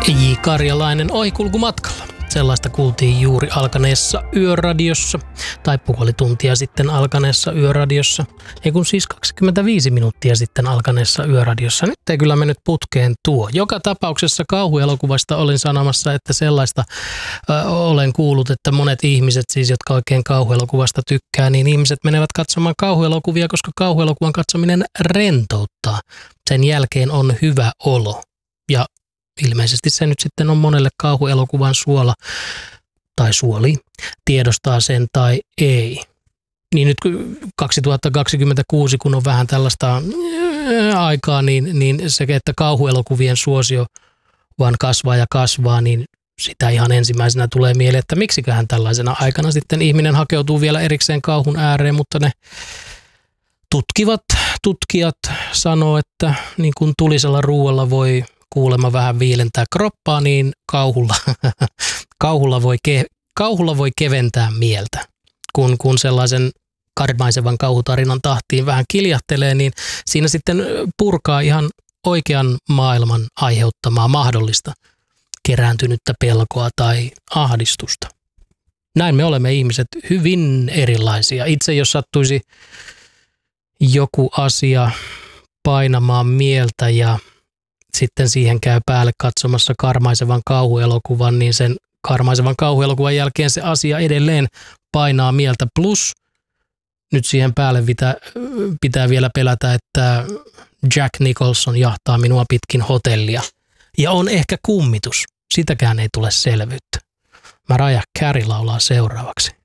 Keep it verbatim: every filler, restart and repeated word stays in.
J. Karjalainen ohikulkumatkalla. Sellaista kuultiin juuri alkaneessa Yöradiossa, tai puoli tuntia sitten alkaneessa Yöradiossa, ei kun siis kaksikymmentäviisi minuuttia sitten alkaneessa Yöradiossa. Nyt ei kyllä mennyt putkeen tuo. Joka tapauksessa kauhuelokuvasta olin sanomassa, että sellaista ö, olen kuullut, että monet ihmiset siis, jotka oikein kauhuelokuvasta tykkää, niin ihmiset menevät katsomaan kauhuelokuvia, koska kauhuelokuvan katsominen rentouttaa. Sen jälkeen on hyvä olo. Ja ilmeisesti se nyt sitten on monelle kauhuelokuvan suola tai suoli, tiedostaa sen tai ei. Niin nyt kaksituhattakaksikymmentäkuusi, kun on vähän tällaista aikaa, niin, niin se, että kauhuelokuvien suosio vaan kasvaa ja kasvaa, niin sitä ihan ensimmäisenä tulee mieleen, että miksiköhän tällaisena aikana sitten ihminen hakeutuu vielä erikseen kauhun ääreen, mutta ne tutkivat, tutkijat sanoo, että niin kuin tulisella ruualla voi kuulemma vähän viilentää kroppaa, niin kauhulla, kauhulla, voi, ke, kauhulla voi keventää mieltä. Kun, kun sellaisen karmaisevan kauhutarinan tahtiin vähän kiljahtelee, niin siinä sitten purkaa ihan oikean maailman aiheuttamaa mahdollista kerääntynyttä pelkoa tai ahdistusta. Näin me olemme ihmiset hyvin erilaisia. Itse jos sattuisi joku asia painamaan mieltä ja sitten siihen käy päälle katsomassa karmaisevan kauhuelokuvan, niin sen karmaisevan kauhuelokuvan jälkeen se asia edelleen painaa mieltä. Plus nyt siihen päälle pitää, pitää vielä pelätä, että Jack Nicholson jahtaa minua pitkin hotellia. Ja on ehkä kummitus. Sitäkään ei tule selvyyttä. Mariah Carey laulaa seuraavaksi.